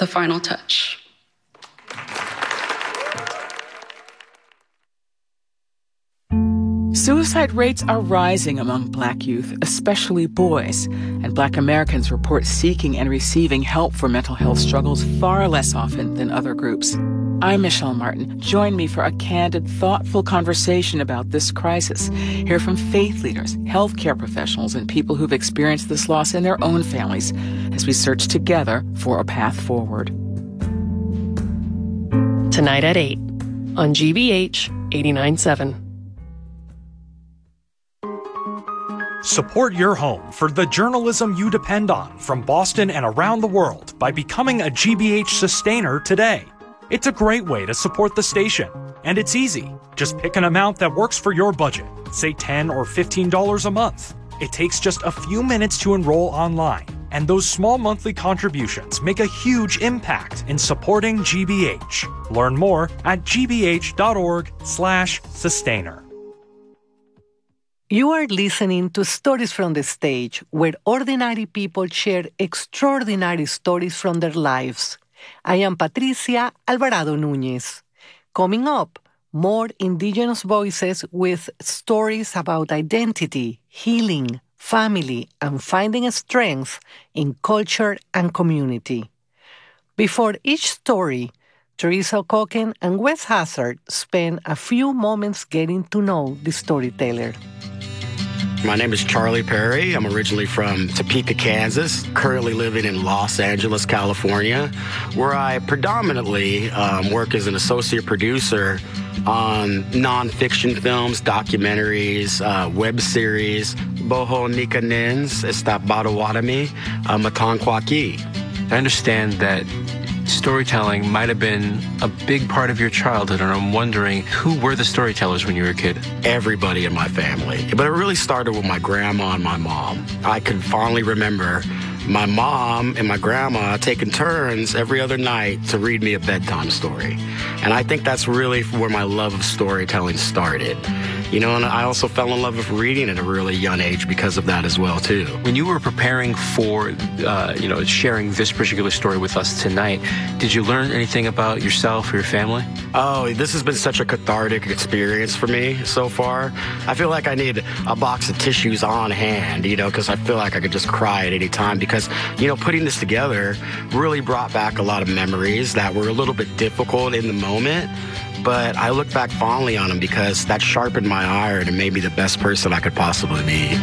the final touch. Suicide rates are rising among Black youth, especially boys, and Black Americans report seeking and receiving help for mental health struggles far less often than other groups. I'm Michelle Martin. Join me for a candid, thoughtful conversation about this crisis. Hear from faith leaders, healthcare professionals, and people who've experienced this loss in their own families as we search together for a path forward. Tonight at 8 on GBH 89.7. Support your home for the journalism you depend on from Boston and around the world by becoming a GBH sustainer today. It's a great way to support the station, and it's easy. Just pick an amount that works for your budget, say $10 or $15 a month. It takes just a few minutes to enroll online, and those small monthly contributions make a huge impact in supporting GBH. Learn more at gbh.org/sustainer. You are listening to Stories from the Stage, where ordinary people share extraordinary stories from their lives. I am Patricia Alvarado Núñez. Coming up, more Indigenous voices with stories about identity, healing, family, and finding strength in culture and community. Before each story, Teresa O'Cocken and Wes Hazard spend a few moments getting to know the storyteller. My name is Charlie Perry. I'm originally from Topeka, Kansas, currently living in Los Angeles, California, where I predominantly work as an associate producer on nonfiction films, documentaries, web series, Boho Nika Nins, Estabatawatami, Matankwaki. I understand that storytelling might have been a big part of your childhood, and I'm wondering, who were the storytellers when you were a kid? Everybody in my family. But it really started with my grandma and my mom. I could fondly remember my mom and my grandma taking turns every other night to read me a bedtime story. And I think that's really where my love of storytelling started. You know, and I also fell in love with reading at a really young age because of that as well, too. When you were preparing for, sharing this particular story with us tonight, did you learn anything about yourself or your family? Oh, this has been such a cathartic experience for me so far. I feel like I need a box of tissues on hand, because I feel like I could just cry at any time because, putting this together really brought back a lot of memories that were a little bit difficult in the moment. But I look back fondly on them because that sharpened my iron and made me the best person I could possibly be.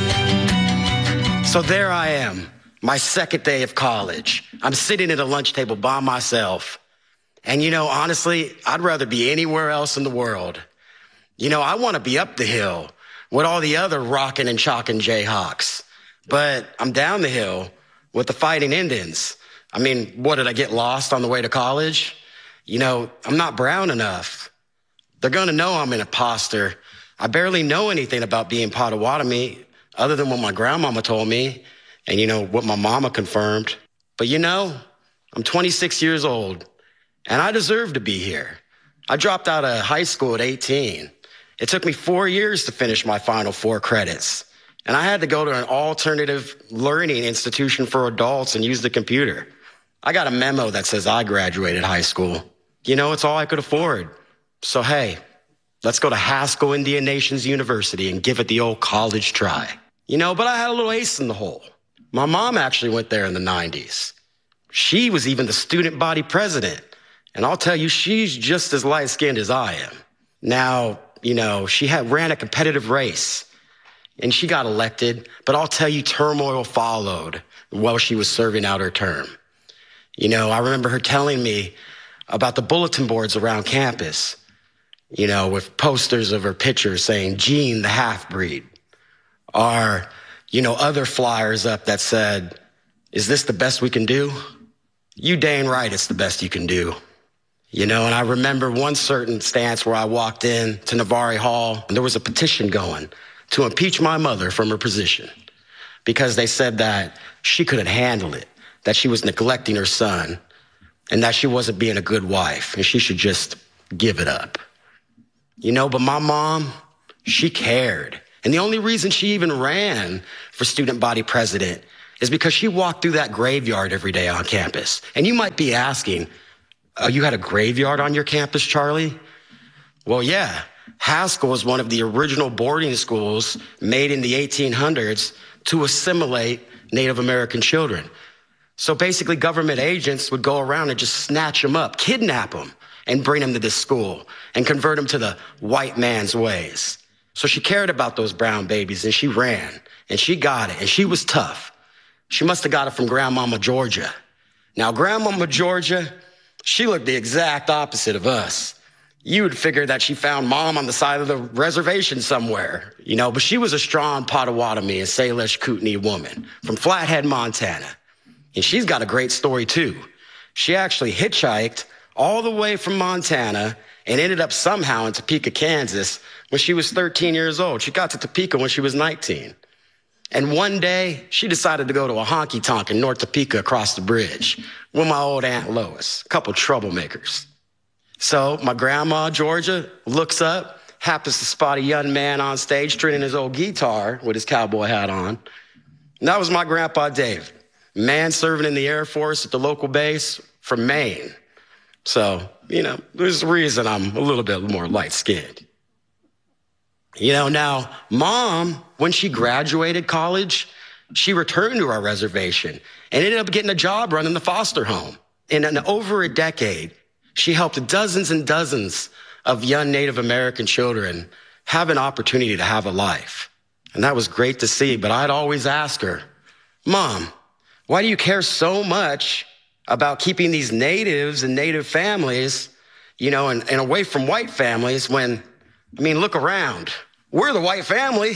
So there I am, my second day of college. I'm sitting at a lunch table by myself. And, honestly, I'd rather be anywhere else in the world. I want to be up the hill with all the other rockin' and chalkin' Jayhawks. But I'm down the hill with the Fighting Indians. I mean, what, did I get lost on the way to college? I'm not brown enough. They're going to know I'm an imposter. I barely know anything about being Potawatomi other than what my grandmama told me and, what my mama confirmed. But, I'm 26 years old and I deserve to be here. I dropped out of high school at 18. It took me 4 years to finish my final 4 credits. And I had to go to an alternative learning institution for adults and use the computer. I got a memo that says I graduated high school. It's all I could afford. So, hey, let's go to Haskell Indian Nations University and give it the old college try. But I had a little ace in the hole. My mom actually went there in the 90s. She was even the student body president. And I'll tell you, she's just as light-skinned as I am. Now, she ran a competitive race and she got elected. But I'll tell you, turmoil followed while she was serving out her term. I remember her telling me about the bulletin boards around campus, with posters of her picture saying Gene the half-breed, or, other flyers up that said, is this the best we can do? You dang right it's the best you can do. And I remember one certain stance where I walked in to Navarre Hall and there was a petition going to impeach my mother from her position because they said that she couldn't handle it, that she was neglecting her son, and that she wasn't being a good wife, and she should just give it up. But my mom, she cared. And the only reason she even ran for student body president is because she walked through that graveyard every day on campus. And you might be asking, oh, you had a graveyard on your campus, Charlie? Well, yeah. Haskell was one of the original boarding schools made in the 1800s to assimilate Native American children. So basically, government agents would go around and just snatch them up, kidnap them, and bring them to this school and convert them to the white man's ways. So she cared about those brown babies, and she ran, and she got it, and she was tough. She must have got it from Grandmama Georgia. Now, Grandmama Georgia, she looked the exact opposite of us. You would figure that she found Mom on the side of the reservation somewhere, but she was a strong Potawatomi and Salish Kootenai woman from Flathead, Montana. And she's got a great story, too. She actually hitchhiked all the way from Montana and ended up somehow in Topeka, Kansas when she was 13 years old. She got to Topeka when she was 19. And one day, she decided to go to a honky-tonk in North Topeka across the bridge with my old Aunt Lois, a couple troublemakers. So my grandma, Georgia, looks up, happens to spot a young man on stage stringing his old guitar with his cowboy hat on. And that was my grandpa, Dave, man serving in the Air Force at the local base from Maine. So, there's a reason I'm a little bit more light-skinned. Now, Mom, when she graduated college, she returned to our reservation and ended up getting a job running the foster home. In over a decade, she helped dozens and dozens of young Native American children have an opportunity to have a life. And that was great to see, but I'd always ask her, Mom, why do you care so much about keeping these natives and Native families, and away from white families when, look around. We're the white family,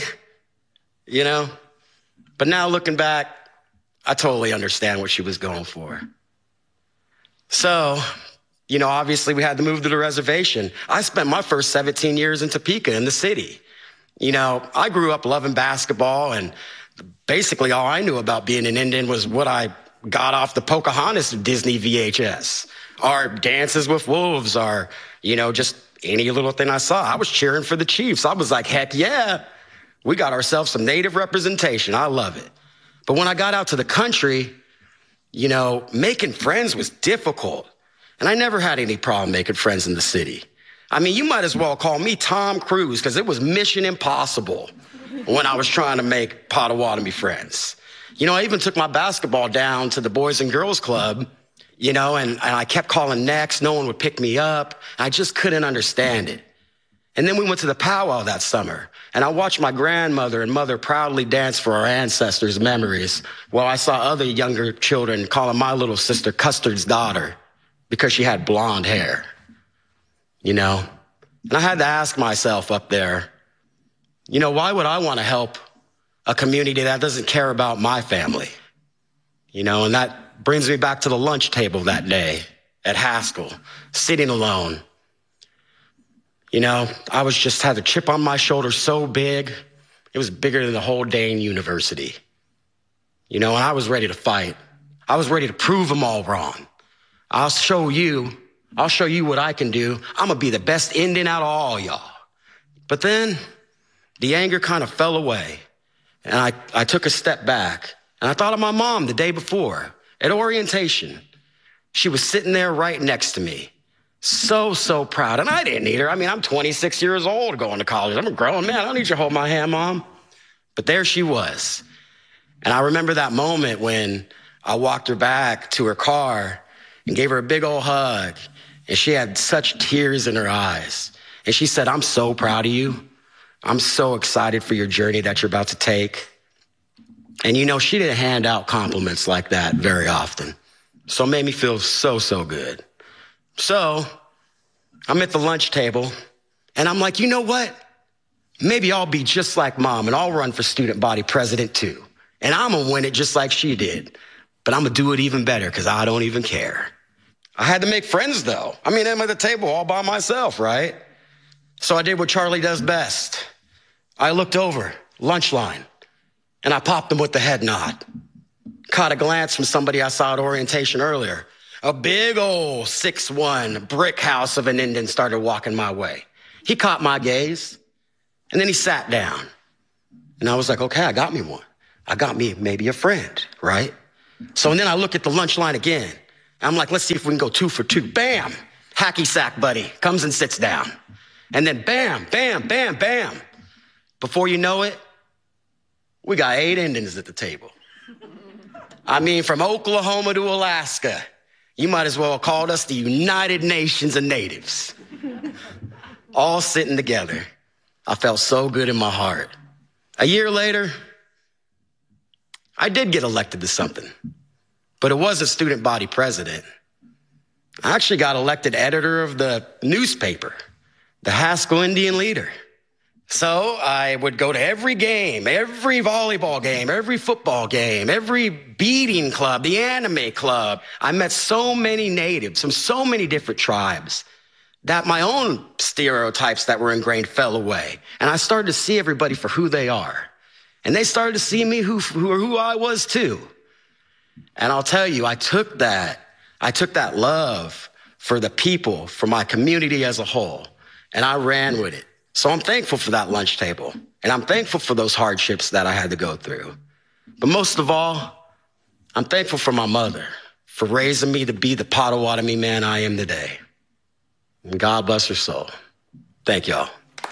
But now looking back, I totally understand what she was going for. So, obviously we had to move to the reservation. I spent my first 17 years in Topeka in the city. I grew up loving basketball, and basically all I knew about being an Indian was what I got off the Pocahontas Disney VHS. Our Dances with Wolves, or, just any little thing I saw. I was cheering for the Chiefs. I was like, heck yeah, we got ourselves some Native representation. I love it. But when I got out to the country, making friends was difficult. And I never had any problem making friends in the city. You might as well call me Tom Cruise, because it was mission impossible when I was trying to make Potawatomi friends. I even took my basketball down to the Boys and Girls Club, and I kept calling next. No one would pick me up. I just couldn't understand it. And then we went to the powwow that summer, and I watched my grandmother and mother proudly dance for our ancestors' memories, while I saw other younger children calling my little sister Custard's daughter because she had blonde hair, And I had to ask myself up there, why would I want to help a community that doesn't care about my family? And that brings me back to the lunch table that day at Haskell, sitting alone. I was just had a chip on my shoulder so big, it was bigger than the whole Dane University. And I was ready to fight. I was ready to prove them all wrong. I'll show you what I can do. I'm going to be the best Indian out of all y'all. But then the anger kind of fell away, and I took a step back, and I thought of my mom the day before at orientation. She was sitting there right next to me. So proud. And I didn't need her. I'm 26 years old going to college. I'm a grown man. I don't need you to hold my hand, Mom. But there she was. And I remember that moment when I walked her back to her car and gave her a big old hug. And she had such tears in her eyes. And she said, I'm so proud of you. I'm so excited for your journey that you're about to take. And she didn't hand out compliments like that very often. So it made me feel so good. So I'm at the lunch table, and I'm like, you know what? Maybe I'll be just like Mom, and I'll run for student body president too. And I'm going to win it just like she did. But I'm going to do it even better because I don't even care. I had to make friends, though. I'm at the table all by myself, right? So I did what Charlie does best. I looked over, lunch line, and I popped them with the head nod. Caught a glance from somebody I saw at orientation earlier. A big old 6'1" brick house of an Indian started walking my way. He caught my gaze, and then he sat down. And I was like, okay, I got me one. I got me maybe a friend, right? So and then I look at the lunch line again. I'm like, let's see if we can go 2 for 2. Bam! Hacky sack buddy comes and sits down. And then bam, bam, bam, bam. Before you know it, we got 8 Indians at the table. I mean, from Oklahoma to Alaska, you might as well have called us the United Nations of Natives. All sitting together. I felt so good in my heart. A year later, I did get elected to something, but it wasn't student body president. I actually got elected editor of the newspaper, the Haskell Indian Leader. So I would go to every game, every volleyball game, every football game, every beading club, the anime club. I met so many natives from so many different tribes that my own stereotypes that were ingrained fell away. And I started to see everybody for who they are. And they started to see me who I was too. And I'll tell you, I took that love for the people, for my community as a whole, and I ran with it. So I'm thankful for that lunch table, and I'm thankful for those hardships that I had to go through. But most of all, I'm thankful for my mother, for raising me to be the Potawatomi man I am today. And God bless her soul. Thank y'all.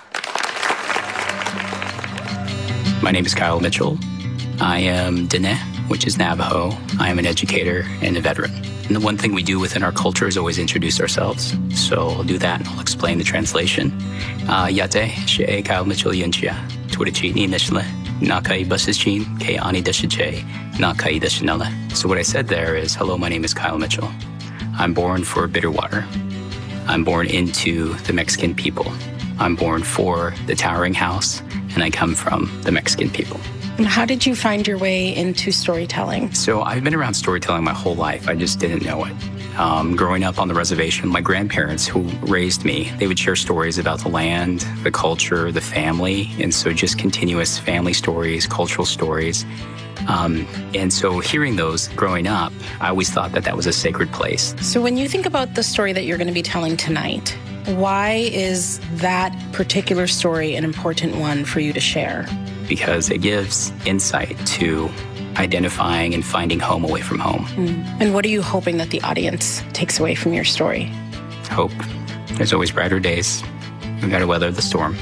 My name is Kyle Mitchell. I am Diné, which is Navajo. I am an educator and a veteran. And the one thing we do within our culture is always introduce ourselves. So I'll do that and I'll explain the translation. Yate, she'e Kyle Mitchell yinchia. Twitachini nishle. Nakai busichin, ke ani deshiche. Nakai deshinella. So what I said there is, hello, my name is Kyle Mitchell. I'm born for Bitterwater. I'm born into the Mexican people. I'm born for the Towering House, and I come from the Mexican people. And how did you find your way into storytelling? So I've been around storytelling my whole life. I just didn't know it. Growing up on the reservation, my grandparents who raised me, they would share stories about the land, the culture, the family. And so just continuous family stories, cultural stories. And so hearing those growing up, I always thought that that was a sacred place. So when you think about the story that you're going to be telling tonight, why is that particular story an important one for you to share? Because it gives insight to identifying and finding home away from home. And what are you hoping that the audience takes away from your story? Hope. There's always brighter days. We've got to weather the storm.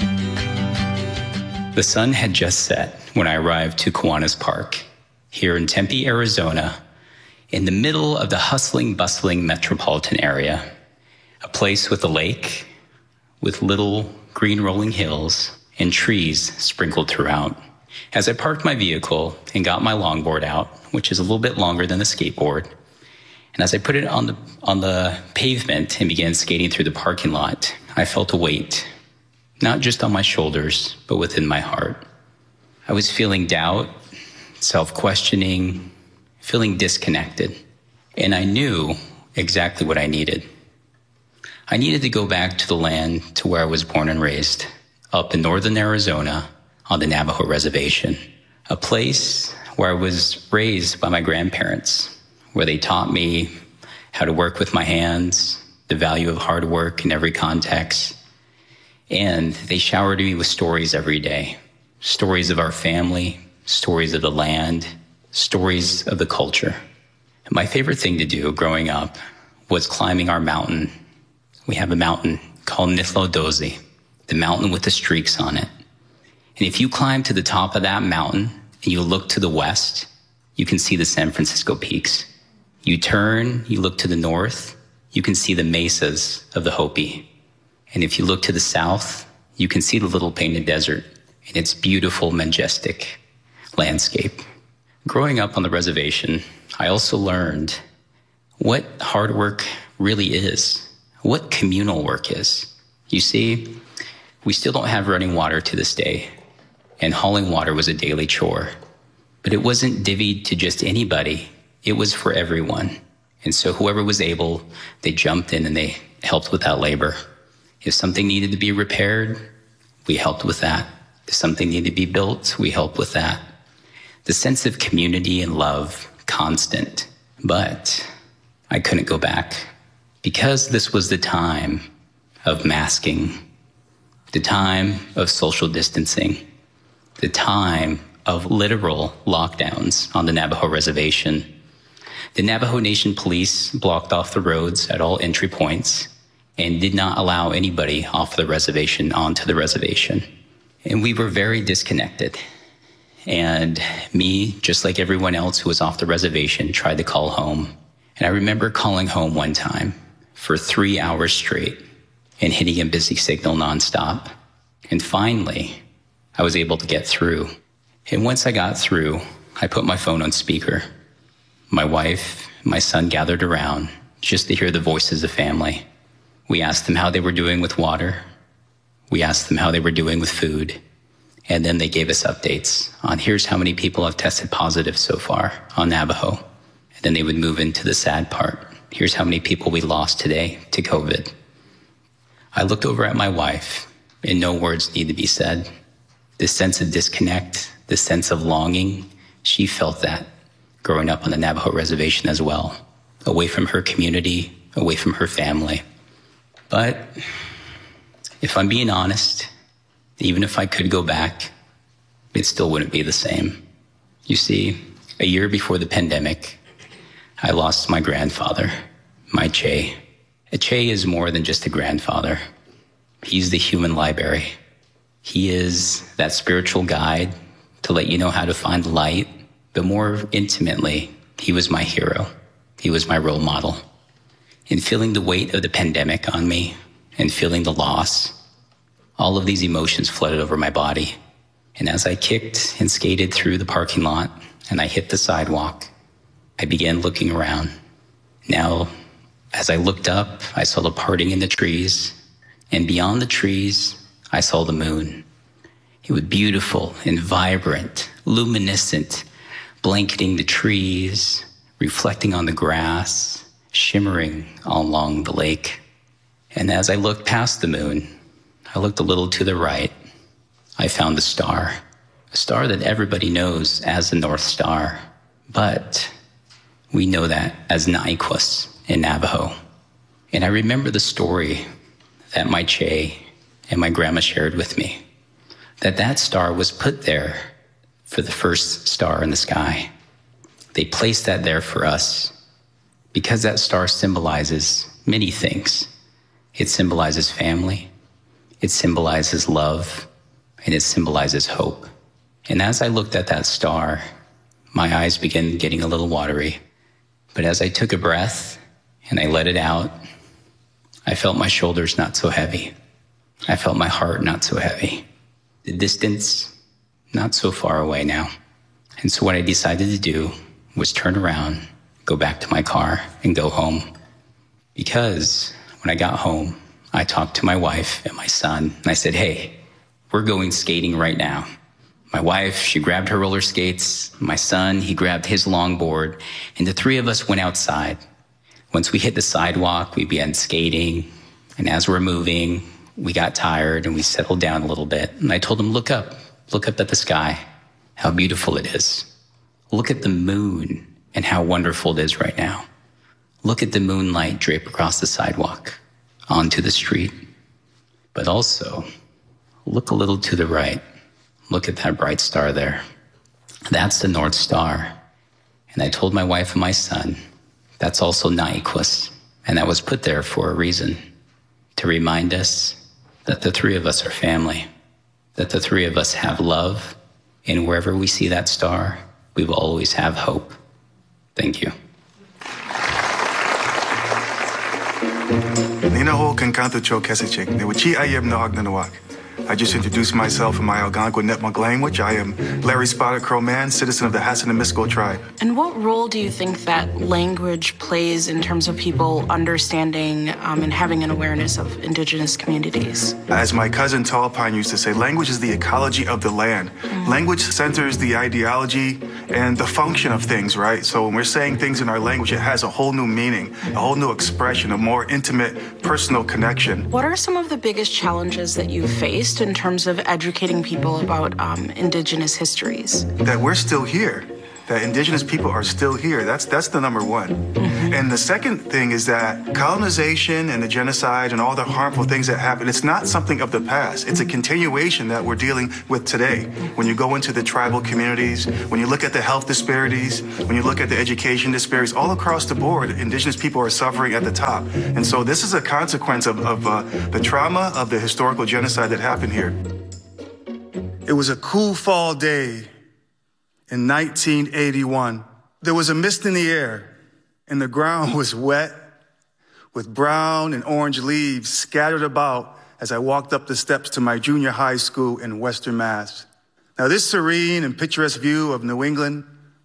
The sun had just set when I arrived to Kiwanis Park, here in Tempe, Arizona, in the middle of the hustling, bustling metropolitan area. A place with a lake, with little green rolling hills and trees sprinkled throughout. As I parked my vehicle and got my longboard out, which is a little bit longer than the skateboard, and as I put it on the pavement and began skating through the parking lot, I felt a weight, not just on my shoulders, but within my heart. I was feeling doubt, self-questioning, feeling disconnected, and I knew exactly what I needed. I needed to go back to the land to where I was born and raised, up in northern Arizona on the Navajo reservation, a place where I was raised by my grandparents, where they taught me how to work with my hands, the value of hard work in every context, and they showered me with stories every day, stories of our family, stories of the land, stories of the culture. And my favorite thing to do growing up was climbing our mountain. We have a mountain called Nithlo Dozi, the mountain with the streaks on it. And if you climb to the top of that mountain and you look to the west, you can see the San Francisco peaks. You turn, you look to the north, you can see the mesas of the Hopi. And if you look to the south, you can see the Little Painted Desert and its beautiful, majestic landscape. Growing up on the reservation, I also learned what hard work really is, what communal work is. You see, we still don't have running water to this day, and hauling water was a daily chore. But it wasn't divvied to just anybody. It was for everyone. And so whoever was able, they jumped in and they helped with that labor. If something needed to be repaired, we helped with that. If something needed to be built, we helped with that. The sense of community and love, constant. But I couldn't go back because this was the time of masking, the time of social distancing, the time of literal lockdowns on the Navajo reservation. The Navajo Nation police blocked off the roads at all entry points and did not allow anybody off the reservation onto the reservation. And we were very disconnected. And me, just like everyone else who was off the reservation, tried to call home. And I remember calling home one time for 3 hours straight and hitting a busy signal nonstop. And finally, I was able to get through. And once I got through, I put my phone on speaker. My wife, my son gathered around just to hear the voices of family. We asked them how they were doing with water. We asked them how they were doing with food. And then they gave us updates on here's how many people have tested positive so far on Navajo. And then they would move into the sad part. Here's how many people we lost today to COVID. I looked over at my wife, and no words need to be said. This sense of disconnect, this sense of longing, she felt that growing up on the Navajo reservation as well, away from her community, away from her family. But if I'm being honest, even if I could go back, it still wouldn't be the same. You see, a year before the pandemic, I lost my grandfather, my Che. A Che is more than just a grandfather. He's the human library. He is that spiritual guide to let you know how to find light, but more intimately, he was my hero. He was my role model. In feeling the weight of the pandemic on me and feeling the loss, all of these emotions flooded over my body. And as I kicked and skated through the parking lot and I hit the sidewalk, I began looking around. Now, as I looked up, I saw the parting in the trees, and beyond the trees, I saw the moon. It was beautiful and vibrant, luminescent, blanketing the trees, reflecting on the grass, shimmering all along the lake. And as I looked past the moon, I looked a little to the right. I found a star that everybody knows as the North Star, but we know that as Na'ikwas in Navajo. And I remember the story that my Che and my grandma shared with me, that star was put there for the first star in the sky. They placed that there for us because that star symbolizes many things. It symbolizes family, it symbolizes love, and it symbolizes hope. And as I looked at that star, my eyes began getting a little watery. But as I took a breath and I let it out, I felt my shoulders not so heavy. I felt my heart not so heavy. The distance, not so far away now. And so what I decided to do was turn around, go back to my car, and go home. Because when I got home, I talked to my wife and my son, and I said, hey, we're going skating right now. My wife, she grabbed her roller skates. My son, he grabbed his longboard, and the three of us went outside. Once we hit the sidewalk, we began skating, and as we're moving, we got tired and we settled down a little bit. And I told him, look up at the sky, how beautiful it is. Look at the moon and how wonderful it is right now. Look at the moonlight drape across the sidewalk onto the street. But also, look a little to the right. Look at that bright star there. That's the North Star. And I told my wife and my son, that's also Na'ikwas. And that was put there for a reason, to remind us that the three of us are family, that the three of us have love, and wherever we see that star, we will always have hope. Thank you. I just introduced myself in my Algonquin Nipmuc language. I am Larry Spotted Crow Man, citizen of the Hassanimisco tribe. And what role do you think that language plays in terms of people understanding and having an awareness of indigenous communities? As my cousin Tall Pine used to say, language is the ecology of the land. Language centers the ideology and the function of things, right? So when we're saying things in our language, it has a whole new meaning, a whole new expression, a more intimate, personal connection. What are some of the biggest challenges that you've faced in terms of educating people about indigenous histories? That we're still here. that indigenous people are still here. That's the number one. And the second thing is that colonization and the genocide and all the harmful things that happen, it's not something of the past. It's a continuation that we're dealing with today. When you go into the tribal communities, when you look at the health disparities, when you look at the education disparities, all across the board, indigenous people are suffering at the top. And so this is a consequence of the trauma of the historical genocide that happened here. It was a cool fall day in 1981. There was a mist in the air, and the ground was wet with brown and orange leaves scattered about as I walked up the steps to my junior high school in Western Mass. Now, this serene and picturesque view of New England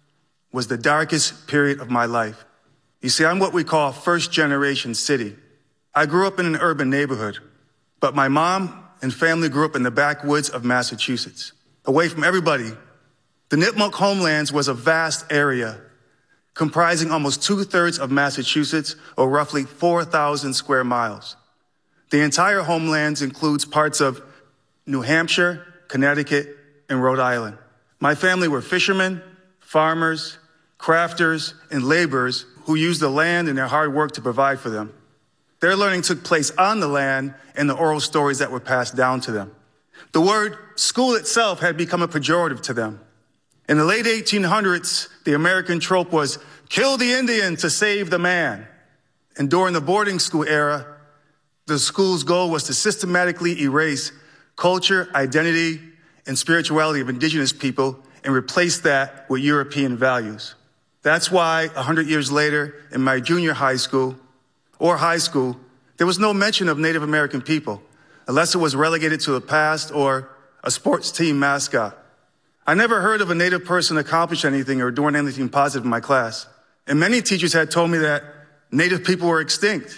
was the darkest period of my life. You see, I'm what we call first-generation city. I grew up in an urban neighborhood, but my mom and family grew up in the backwoods of Massachusetts, away from everybody. The Nipmuc homelands was a vast area comprising almost 2/3 of Massachusetts, or roughly 4,000 square miles. The entire homelands includes parts of New Hampshire, Connecticut, and Rhode Island. My family were fishermen, farmers, crafters, and laborers who used the land and their hard work to provide for them. Their learning took place on the land and the oral stories that were passed down to them. The word school itself had become a pejorative to them. In the late 1800s, the American trope was, kill the Indian to save the man. And during the boarding school era, the school's goal was to systematically erase culture, identity, and spirituality of indigenous people and replace that with European values. That's why 100 years later, in my junior high school, or high school, there was no mention of Native American people, unless it was relegated to the past or a sports team mascot. I never heard of a Native person accomplish anything or doing anything positive in my class. And many teachers had told me that Native people were extinct.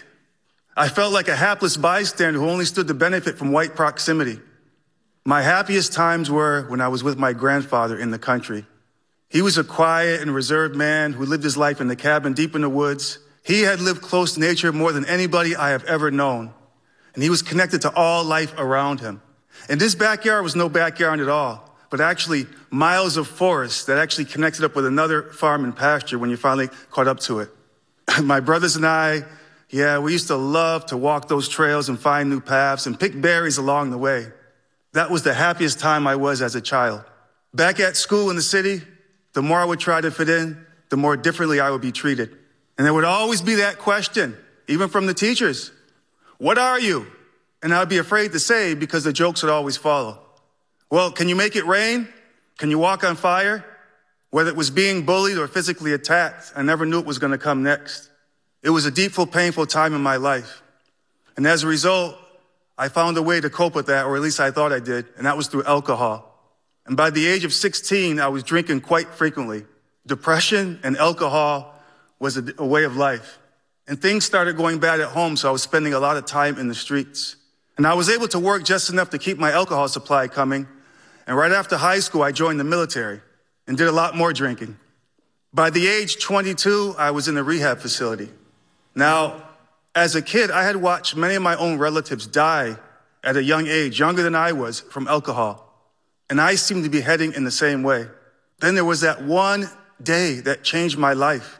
I felt like a hapless bystander who only stood to benefit from white proximity. My happiest times were when I was with my grandfather in the country. He was a quiet and reserved man who lived his life in the cabin deep in the woods. He had lived close to nature more than anybody I have ever known. And he was connected to all life around him. And this backyard was no backyard at all, but actually miles of forest that actually connected up with another farm and pasture when you finally caught up to it. My brothers and I, we used to love to walk those trails and find new paths and pick berries along the way. That was the happiest time I was as a child. Back at school in the city, the more I would try to fit in, the more differently I would be treated. And there would always be that question, even from the teachers. What are you? And I'd be afraid to say because the jokes would always follow. Well, can you make it rain? Can you walk on fire? Whether it was being bullied or physically attacked, I never knew it was going to come next. It was a deeply painful time in my life. And as a result, I found a way to cope with that, or at least I thought I did, and that was through alcohol. And by the age of 16, I was drinking quite frequently. Depression and alcohol was a way of life. And things started going bad at home, so I was spending a lot of time in the streets. And I was able to work just enough to keep my alcohol supply coming. And right after high school, I joined the military and did a lot more drinking. By the age 22, I was in a rehab facility. Now, as a kid, I had watched many of my own relatives die at a young age, younger than I was, from alcohol. And I seemed to be heading in the same way. Then there was that one day that changed my life.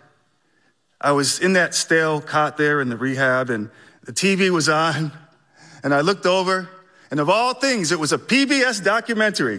I was in that stale cot there in the rehab, and the TV was on, and I looked over, and of all things, it was a PBS documentary.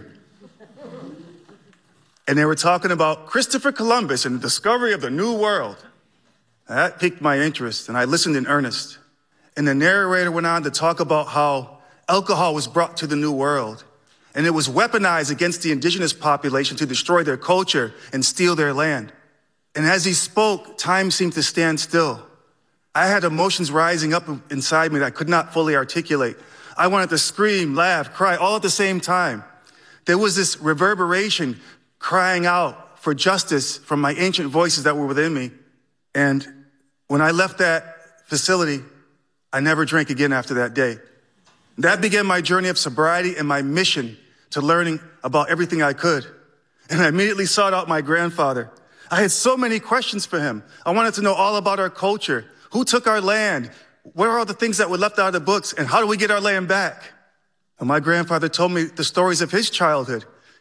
And they were talking about Christopher Columbus and the discovery of the New World. That piqued my interest, and I listened in earnest. And the narrator went on to talk about how alcohol was brought to the New World, and it was weaponized against the indigenous population to destroy their culture and steal their land. And as he spoke, time seemed to stand still. I had emotions rising up inside me that I could not fully articulate. I wanted to scream, laugh, cry, all at the same time. There was this reverberation crying out for justice from my ancient voices that were within me. And when I left that facility, I never drank again after that day. That began my journey of sobriety and my mission to learning about everything I could. And I immediately sought out my grandfather. I had so many questions for him. I wanted to know all about our culture. Who took our land? What are all the things that were left out of the books? And how do we get our land back? And my grandfather told me the stories of his childhood.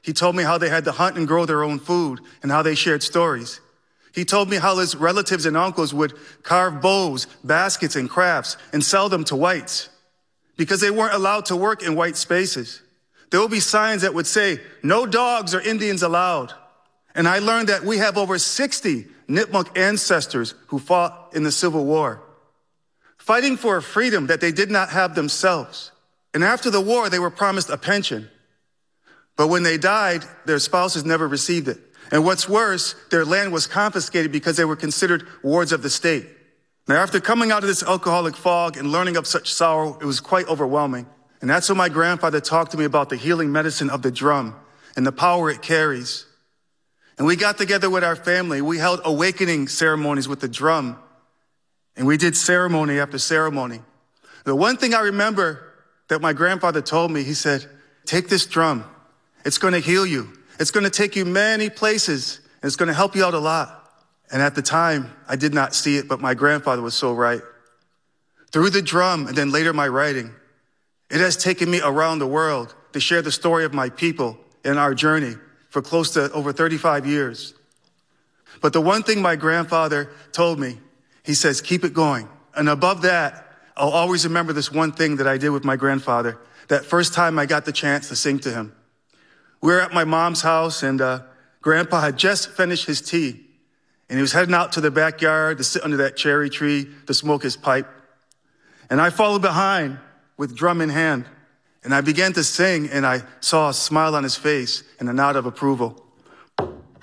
He told me how they had to hunt and grow their own food and how they shared stories. He told me how his relatives and uncles would carve bows, baskets, and crafts and sell them to whites because they weren't allowed to work in white spaces. There will be signs that would say, "No dogs or Indians allowed." And I learned that we have over 60 Nipmuc ancestors who fought in the Civil War, fighting for a freedom that they did not have themselves. And after the war, they were promised a pension. But when they died, their spouses never received it. And what's worse, their land was confiscated because they were considered wards of the state. Now, after coming out of this alcoholic fog and learning of such sorrow, it was quite overwhelming. And that's when my grandfather talked to me about the healing medicine of the drum and the power it carries. And we got together with our family. We held awakening ceremonies with the drum. And we did ceremony after ceremony. The one thing I remember that my grandfather told me, he said, "Take this drum. It's going to heal you. It's going to take you many places, and it's going to help you out a lot." And at the time, I did not see it, but my grandfather was so right. Through the drum, and then later my writing, it has taken me around the world to share the story of my people and our journey for close to over 35 years. But the one thing my grandfather told me, he says, "Keep it going." And above that, I'll always remember this one thing that I did with my grandfather, that first time I got the chance to sing to him. We were at my mom's house, and Grandpa had just finished his tea. And he was heading out to the backyard to sit under that cherry tree to smoke his pipe. And I followed behind with drum in hand. And I began to sing, and I saw a smile on his face and a nod of approval.